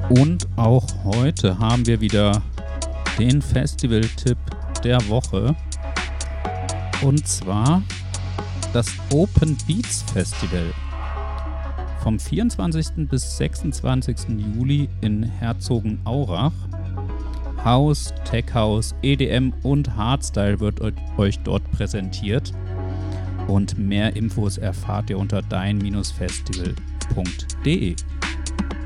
Und auch heute haben wir wieder den Festival-Tipp der Woche. Und zwar das Open Beats Festival. Vom 24. bis 26. Juli in Herzogenaurach. House, Tech House, EDM und Hardstyle wird euch dort präsentiert. Und mehr Infos erfahrt ihr unter dein-festival.de.